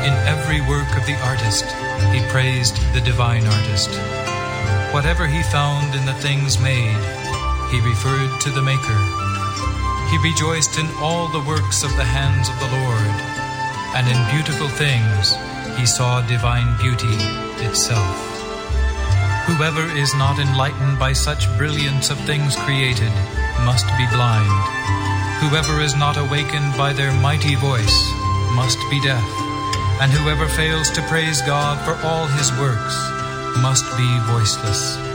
In every work of the artist, he praised the divine artist. Whatever he found in the things made, he referred to the Maker. He rejoiced in all the works of the hands of the Lord, and in beautiful things he saw divine beauty itself. Whoever is not enlightened by such brilliance of things created must be blind. Whoever is not awakened by their mighty voice must be deaf. And whoever fails to praise God for all his works must be voiceless.